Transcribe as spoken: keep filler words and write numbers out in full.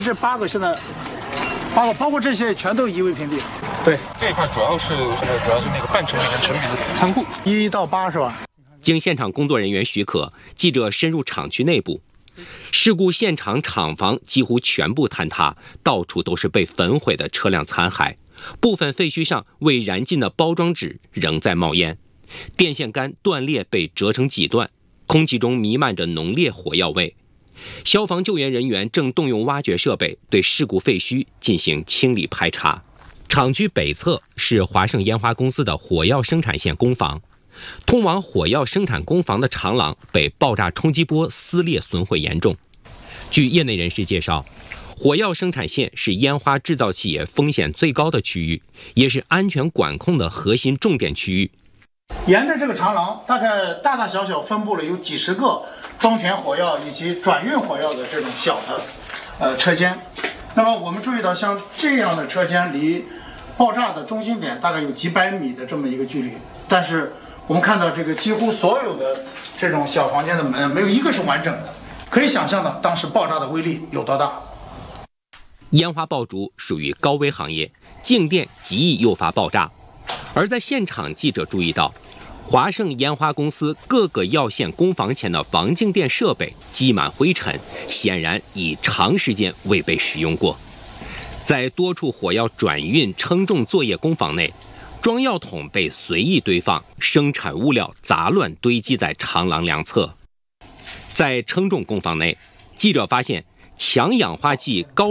这八个现在，八个包括这些全都夷为平地。 对，这一块主要是主要是那个半成品跟成品的仓库， 一到八是吧？ 经现场工作人员许可，记者深入厂区内部。事故现场厂房几乎全部坍塌，到处都是被焚毁的车辆残骸，部分废墟上未燃尽的包装纸仍在冒烟，电线杆断裂被折成几段，空气中弥漫着浓烈火药味。消防救援人员正动用挖掘设备对事故废墟进行清理排查。厂区北侧是华盛烟花公司的火药生产线工房，通往火药生产工房的长廊被爆炸冲击波撕裂损毁严重。据业内人士介绍，火药生产线是烟花制造企业风险最高的区域，也是安全管控的核心重点区域。 沿着这个长廊，大概大大小小分布了有几十个装填火药以及转运火药的这种小的呃车间。那么我们注意到，像这样的车间离爆炸的中心点大概有几百米的这么一个距离，但是我们看到这个几乎所有的这种小房间的门没有一个是完整的，可以想象到当时爆炸的威力有多大。 烟花爆竹属于高危行业，静电极易诱发爆炸。而在现场，记者注意到，华盛烟花公司各个药线工房前的防静电设备积满灰尘，显然已长时间未被使用过。在多处火药转运称重作业工坊内，装药桶被随意堆放，生产物料杂乱堆积在长廊两侧。在称重工坊内，记者发现强氧化剂高